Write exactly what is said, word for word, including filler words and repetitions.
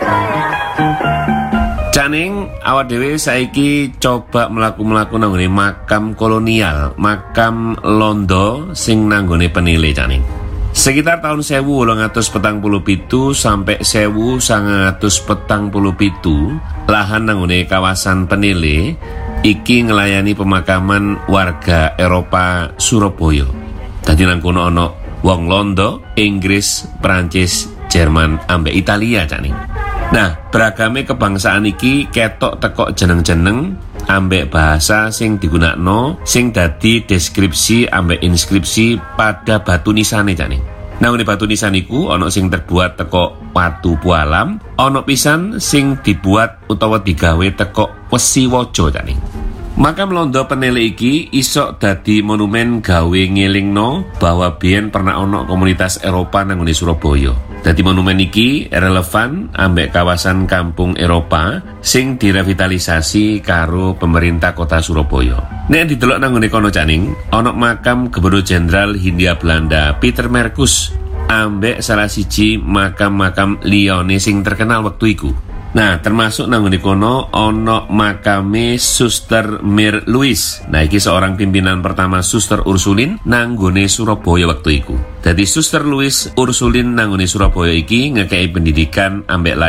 Caning awak dhewe saiki coba mlaku-mlaku nanggone makam kolonial, makam Londo sing nanggone Penile Caning. Sekitar tahun seribu wolung atus petang puluh pitu sampai seribu sangang atus petang puluh pitu, lahan nanggone kawasan Penile iki ngelayani pemakaman warga Eropa Surabaya. Dadi nang kono ana wong Londo, Inggris, Prancis, Jerman, ambek Italia Caning. Nah, beragame kebangsaan iki ketok tekok jeneng-jeneng ambek bahasa sing digunakno sing dadi deskripsi ambek inskripsi pada batu nisane Caning. Nah, ngene batu nisan iku ana sing terbuat teko watu pualam, ana pisan sing dibuat utawa digawe teko wesi waja Caning. Makam Londo Penile iki isok dadi monumen gawe ngelingno bahwa biyen pernah ono komunitas Eropa nang ngene Surabaya. Dadi monumen iki relevan ambek kawasan kampung Eropa sing direvitalisasi karo pemerintah kota Surabaya. Nek didelok nang ngene kono Caning, ono makam Gubernur Jenderal Hindia Belanda Pieter Merkus ambek salah siji makam-makam liyane sing terkenal waktu iku. Nah, termasuk nang ngene kono ana makame Suster Mir Louis. Nah, iki seorang pimpinan pertama Suster Ursulin nang nggone Surabaya waktu iku. Dadi Suster Louis Ursulin nang nggone Surabaya iki ngekei pendidikan ambek